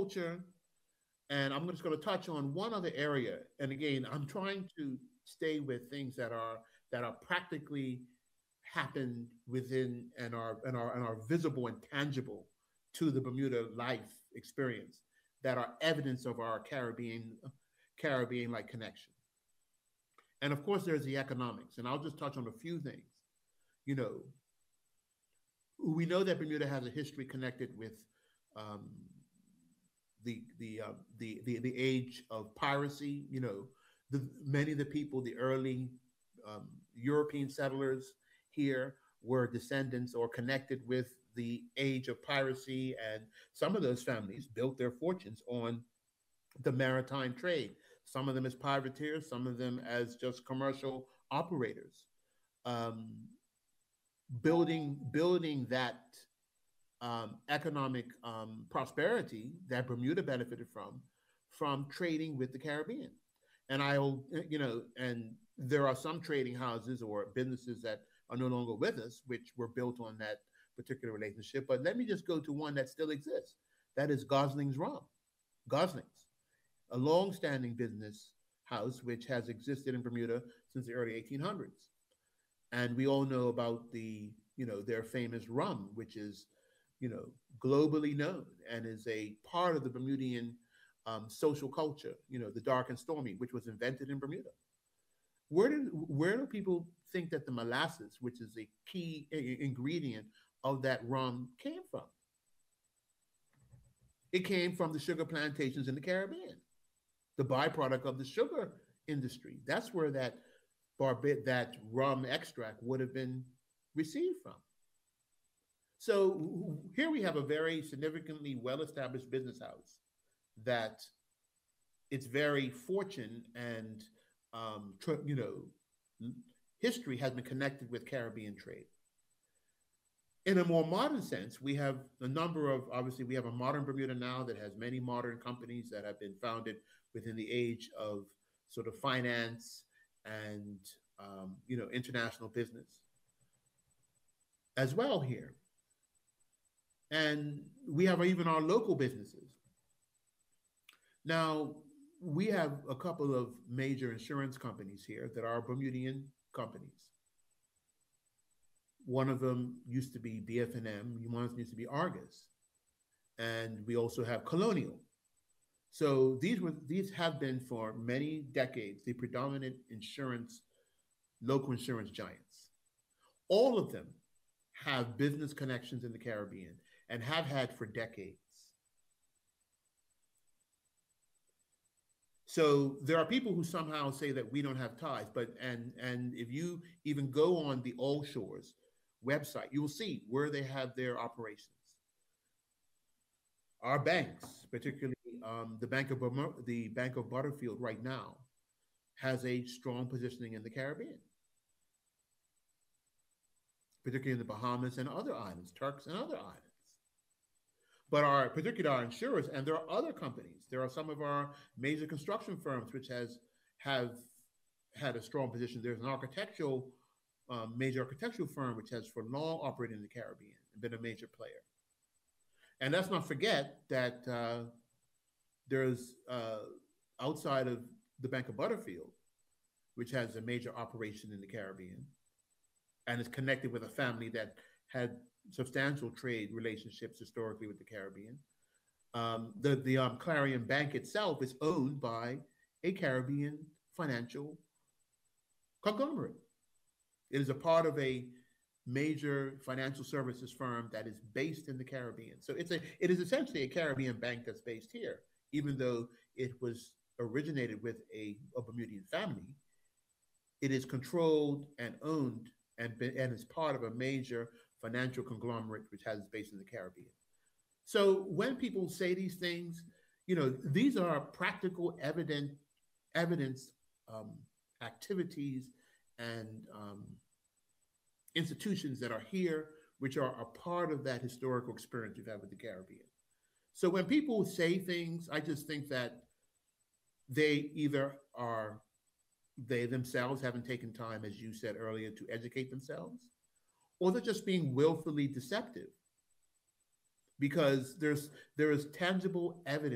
culture, and I'm just going to touch on one other area. And again, I'm trying to stay with things that are practically happen within and are visible and tangible to the Bermuda life experience, that are evidence of our Caribbean like connection. And of course, there's the economics, and I'll just touch on a few things. You know, we know that Bermuda has a history connected with um, the age of piracy. You know, many of the people, the early European settlers here, were descendants or connected with the age of piracy, and some of those families built their fortunes on the maritime trade. Some of them as privateers, some of them as just commercial operators. Um, building that economic prosperity that Bermuda benefited from trading with the Caribbean. And and there are some trading houses or businesses that are no longer with us, which were built on that particular relationship. But let me just go to one that still exists. That is Gosling's Rum. Gosling's, a long-standing business house which has existed in Bermuda since the early 1800s. And we all know about their famous rum, which is globally known and is a part of the Bermudian social culture. The dark and stormy, which was invented in Bermuda. Where do people think that the molasses, which is a key ingredient of that rum, came from? It came from the sugar plantations in the Caribbean, the byproduct of the sugar industry. That's where that rum extract would have been received from. So here we have a very significantly well-established business house that its very fortune and history has been connected with Caribbean trade. In a more modern sense, we have we have a modern Bermuda now that has many modern companies that have been founded within the age of sort of finance and international business as well here. And we have even our local businesses. Now, we have a couple of major insurance companies here that are Bermudian companies. One of them used to be BF&M, one used to be Argus, and we also have Colonial. So these have been for many decades the predominant local insurance giants. All of them have business connections in the Caribbean and have had for decades. So there are people who somehow say that we don't have ties, and if you even go on the All Shores website, you will see where they have their operations. Our banks, particularly the Bank of Butterfield right now, has a strong positioning in the Caribbean, particularly in the Bahamas and other islands, Turks and other islands. But particularly our insurers, and there are other companies. There are some of our major construction firms which have had a strong position. There's an major architectural firm which has for long operated in the Caribbean and been a major player. And let's not forget that there's outside of the Bank of Butterfield, which has a major operation in the Caribbean and is connected with a family that had substantial trade relationships historically with the Caribbean. The Clarion Bank itself is owned by a Caribbean financial conglomerate. It is a part of a major financial services firm that is based in the Caribbean. So it is essentially a Caribbean bank that's based here, even though it was originated with a Bermudian family. It is controlled and owned and is part of a major financial conglomerate which has its base in the Caribbean. So when people say these things, these are practical evidence activities and institutions that are here, which are a part of that historical experience we've had with the Caribbean. So when people say things, I just think that they themselves haven't taken time, as you said earlier, to educate themselves, or they're just being willfully deceptive because there is tangible evidence